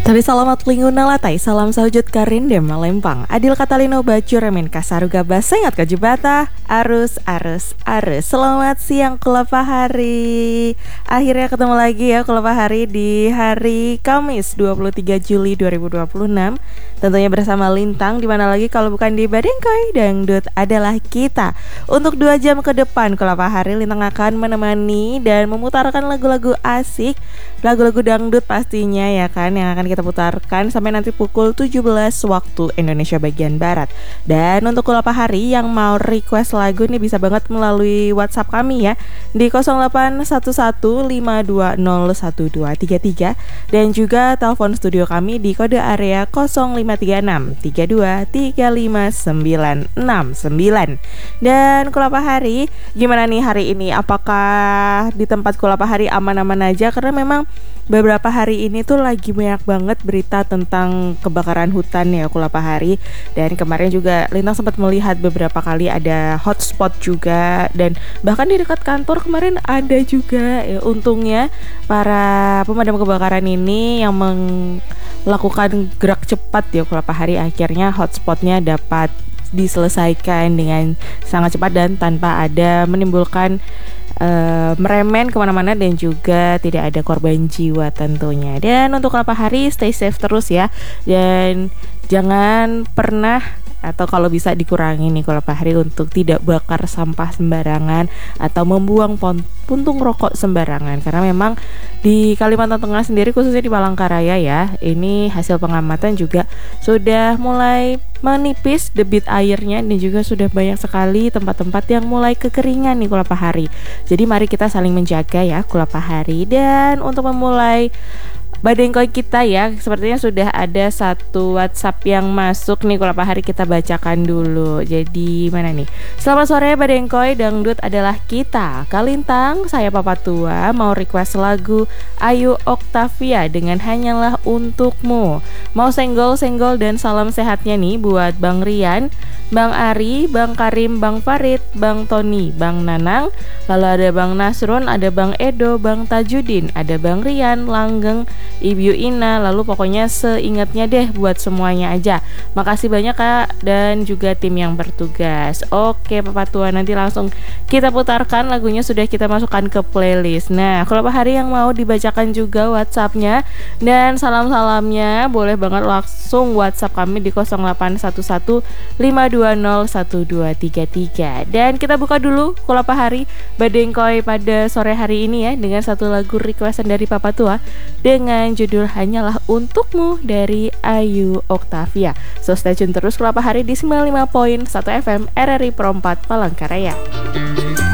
Tapi salamat linguna latai, salam saujud karindem Lempang. Adil Katalino baju remen kasaruga basengat kajubata. Arus. Selamat siang Kulapa Hari. Akhirnya ketemu lagi ya Kulapa Hari di hari Kamis 23 Juli 2026. Tentunya bersama Lintang, dimana lagi kalau bukan di Badengkoy, dangdut adalah kita. Untuk 2 jam ke depan Kulapa Hari, Lintang akan menemani dan memutarkan lagu-lagu asik, lagu-lagu dangdut pastinya ya kan, yang akan kita putarkan sampai nanti pukul 17 waktu Indonesia bagian Barat. Dan untuk Kulapa Hari yang mau request lagu nih bisa banget melalui WhatsApp kami ya di 0811520123 dan juga telepon studio kami di kode area 0536323599. Dan Kulapa Hari, gimana nih hari ini? Apakah di tempat Kulapa Hari aman-aman aja? Karena memang beberapa hari ini tuh lagi banyak banget berita tentang kebakaran hutan ya Kulapa Hari. Dan kemarin juga Lintang sempat melihat beberapa kali ada hotspot juga, dan bahkan di dekat kantor kemarin ada juga ya, untungnya para pemadam kebakaran ini yang melakukan gerak cepat ya Kulapa Hari, akhirnya hotspotnya dapat diselesaikan dengan sangat cepat dan tanpa ada menimbulkan meremen kemana-mana dan juga tidak ada korban jiwa tentunya. Dan untuk Kulapa Hari stay safe terus ya, dan jangan pernah atau kalau bisa dikurangi nih Kulapa Hari untuk tidak bakar sampah sembarangan atau membuang puntung rokok sembarangan, karena memang di Kalimantan Tengah sendiri khususnya di Palangkaraya ya, ini hasil pengamatan juga sudah mulai menipis debit airnya dan juga sudah banyak sekali tempat-tempat yang mulai kekeringan nih Kulapa Hari. Jadi mari kita saling menjaga ya Kulapa Hari. Dan untuk memulai Badengkoy kita ya, sepertinya sudah ada satu WhatsApp yang masuk nih Kulapa Hari, kita bacakan dulu. Jadi mana nih? Selamat sore Badengkoy, dangdut adalah kita. Kalintang, saya Papa Tua mau request lagu Ayu Octavia dengan Hanyalah Untukmu. Mau senggol-senggol dan salam sehatnya nih buat Bang Rian, Bang Ari, Bang Karim, Bang Farid, Bang Tony, Bang Nanang, lalu ada Bang Nasrun, ada Bang Edo, Bang Tajudin, ada Bang Rian, Langgeng, Ibu Ina, lalu pokoknya seingatnya deh buat semuanya aja. Makasih banyak Kak dan juga tim yang bertugas. Oke Papa Tua, nanti langsung kita putarkan lagunya, sudah kita masukkan ke playlist. Nah, Kulapa Hari yang mau dibacakan juga WhatsAppnya dan salam-salamnya boleh banget langsung WhatsApp kami di 0815201233. Dan kita buka dulu Kulapa Hari Badengkoy pada sore hari ini ya dengan satu lagu requestan dari Papa Tua dengan judul Hanyalah Untukmu dari Ayu Octavia. So stay tune terus Kulapa Hari di 95.1 FM RRI Pro 4 Palangkaraya.